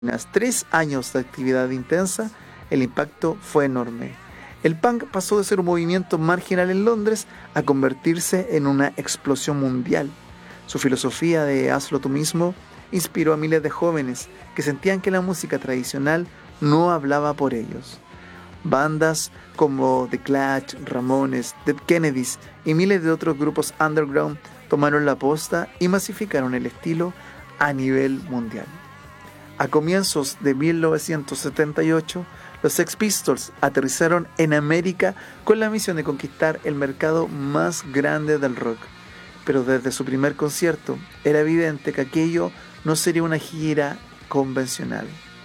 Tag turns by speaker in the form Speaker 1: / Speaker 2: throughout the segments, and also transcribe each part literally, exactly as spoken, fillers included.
Speaker 1: Tras tres años de actividad intensa, el impacto fue enorme. El punk pasó de ser un movimiento marginal en Londres a convertirse en una explosión mundial. Su filosofía de hazlo tú mismo inspiró a miles de jóvenes que sentían que la música tradicional no hablaba por ellos. Bandas como The Clash, Ramones, Dead Kennedys y miles de otros grupos underground tomaron la posta y masificaron el estilo a nivel mundial. A comienzos de mil novecientos setenta y ocho, los Sex Pistols aterrizaron en América con la misión de conquistar el mercado más grande del rock. Pero desde su primer concierto era evidente que aquello no sería una gira convencional.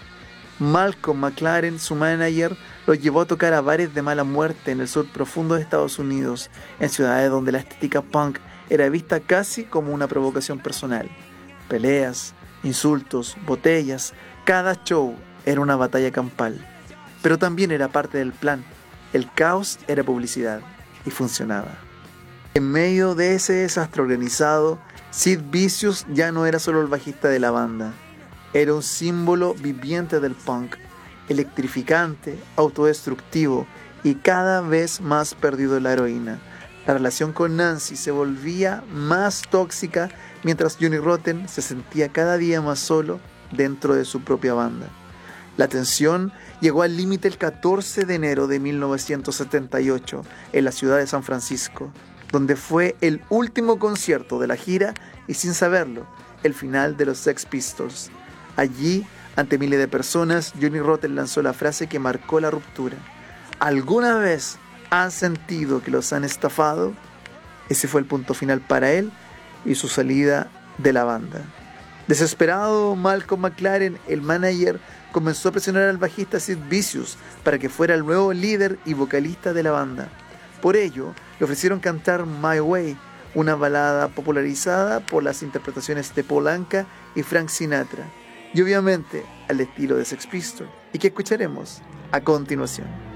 Speaker 1: Malcolm McLaren, su manager, los llevó a tocar a bares de mala muerte en el sur profundo de Estados Unidos, en ciudades donde la estética punk era vista casi como una provocación personal. Peleas, insultos, botellas, cada show era una batalla campal. Pero también era parte del plan. El caos era publicidad y funcionaba. En medio de ese desastre organizado, Sid Vicious ya no era solo el bajista de la banda. Era un símbolo viviente del punk, electrificante, autodestructivo y cada vez más perdido de la heroína. La relación con Nancy se volvía más tóxica mientras Johnny Rotten se sentía cada día más solo dentro de su propia banda. La tensión llegó al límite el catorce de enero de mil novecientos setenta y ocho en la ciudad de San Francisco, donde fue el último concierto de la gira y, sin saberlo, el final de los Sex Pistols. Allí, ante miles de personas, Johnny Rotten lanzó la frase que marcó la ruptura. ¿Alguna vez han sentido que los han estafado? Ese fue el punto final para él y su salida de la banda. Desesperado, Malcolm McLaren, el manager, comenzó a presionar al bajista Sid Vicious para que fuera el nuevo líder y vocalista de la banda. Por ello, le ofrecieron cantar My Way, una balada popularizada por las interpretaciones de Paul Anka y Frank Sinatra, y obviamente al estilo de Sex Pistols, y que escucharemos a continuación.